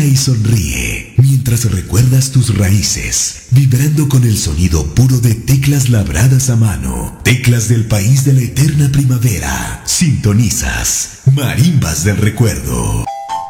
y sonríe mientras recuerdas tus raíces, vibrando con el sonido puro de teclas labradas a mano, teclas del país de la eterna primavera. Sintonizas Marimbas del Recuerdo.